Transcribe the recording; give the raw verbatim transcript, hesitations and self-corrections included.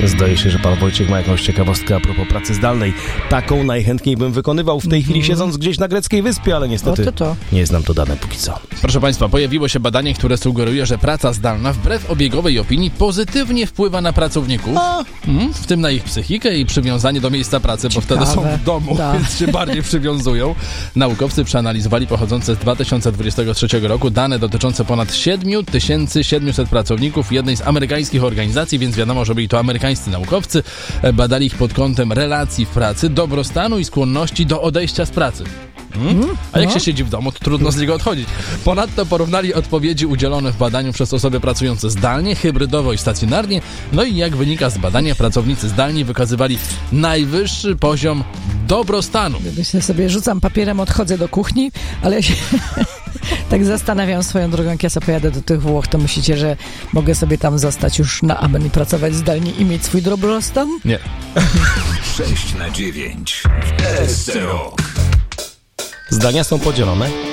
Zdaje się, że pan Wojciech ma jakąś ciekawostkę a propos pracy zdalnej. Taką najchętniej bym wykonywał w tej mm-hmm. chwili siedząc gdzieś na greckiej wyspie, ale niestety to to. nie znam to dane póki co. Proszę państwa, pojawiło się badanie, które sugeruje, że praca zdalna wbrew obiegowej opinii pozytywnie wpływa na pracowników, mm, w tym na ich psychikę i przywiązanie do miejsca pracy, Ciekawe. bo wtedy są w domu, da. więc się bardziej przywiązują. Naukowcy przeanalizowali pochodzące z dwa tysiące dwudziestego trzeciego roku dane dotyczące ponad siedem tysięcy siedemset pracowników jednej z amerykańskich organizacji, więc wiadomo, że byli to amerykańscy naukowcy. Badali ich pod kątem relacji w pracy, dobrostanu i skłonności do odejścia z pracy. Hmm? A jak no. się siedzi w domu, to trudno z niego odchodzić. Ponadto porównali odpowiedzi udzielone w badaniu przez osoby pracujące zdalnie, hybrydowo i stacjonarnie. No i jak wynika z badania, pracownicy zdalni wykazywali najwyższy poziom dobrostanu. Myślę sobie, rzucam papierem, odchodzę do kuchni, ale ja się tak zastanawiam swoją drogą, jak ja sobie pojadę do tych Włoch, to myślicie, że mogę sobie tam zostać już na amen i pracować zdalnie i mieć swój dobrostan? Nie. sześć na dziewięć. S C R O. Zdania są podzielone.